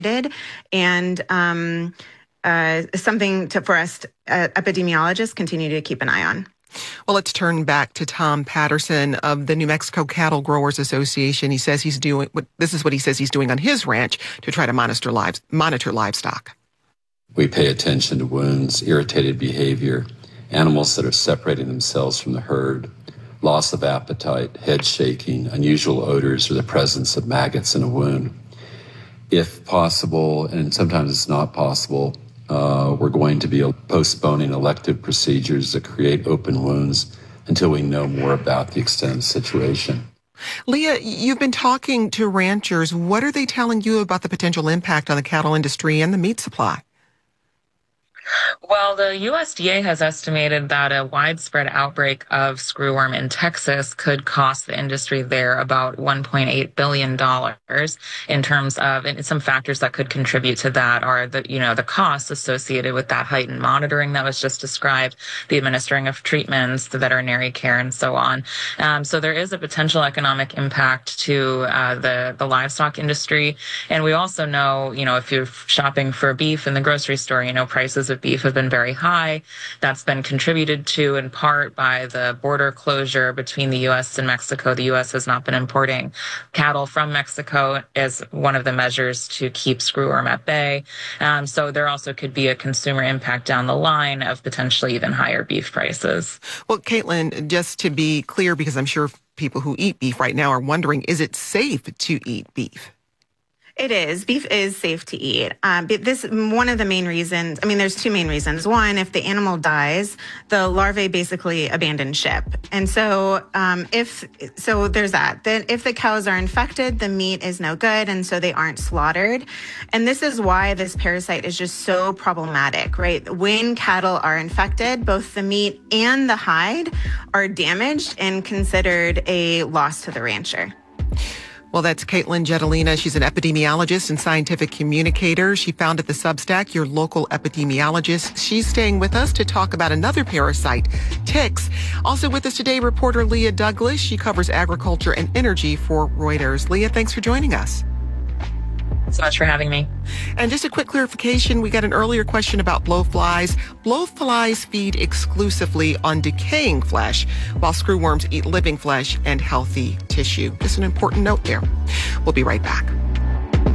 and something for us epidemiologists continue to keep an eye on. Well, let's turn back to Tom Patterson of the New Mexico Cattle Growers Association. He says this is what he says he's doing on his ranch to try to monitor livestock. We pay attention to wounds, irritated behavior, animals that are separating themselves from the herd, loss of appetite, head shaking, unusual odors, or the presence of maggots in a wound. If possible, and sometimes it's not possible, we're going to be postponing elective procedures that create open wounds until we know more about the extent of the situation. Leah, you've been talking to ranchers. What are they telling you about the potential impact on the cattle industry and the meat supply? Well, the USDA has estimated that a widespread outbreak of screwworm in Texas could cost the industry there about $1.8 billion in terms of, and some factors that could contribute to that are the costs associated with that heightened monitoring that was just described, the administering of treatments, the veterinary care, and so on. So there is a potential economic impact to the livestock industry. And we also know, if you're shopping for beef in the grocery store, prices of beef have been very high. That's been contributed to in part by the border closure between the U.S. and Mexico. The U.S. has not been importing cattle from Mexico as one of the measures to keep screwworm at bay. So there also could be a consumer impact down the line of potentially even higher beef prices. Well, Caitlin, just to be clear, because I'm sure people who eat beef right now are wondering, is it safe to eat beef? It is. Beef is safe to eat. This one of the main reasons. There's two main reasons. One, if the animal dies, the larvae basically abandon ship, and so there's that. Then, if the cows are infected, the meat is no good, and so they aren't slaughtered. And this is why this parasite is just so problematic, right? When cattle are infected, both the meat and the hide are damaged and considered a loss to the rancher. Well, that's Caitlin Jetelina. She's an epidemiologist and scientific communicator. She founded the Substack, Your Local Epidemiologist. She's staying with us to talk about another parasite, ticks. Also with us today, reporter Leah Douglas. She covers agriculture and energy for Reuters. Leah, thanks for joining us. So much for having me. And just a quick clarification, we got an earlier question about blowflies. Blowflies feed exclusively on decaying flesh, while screwworms eat living flesh and healthy tissue. Just an important note there. We'll be right back.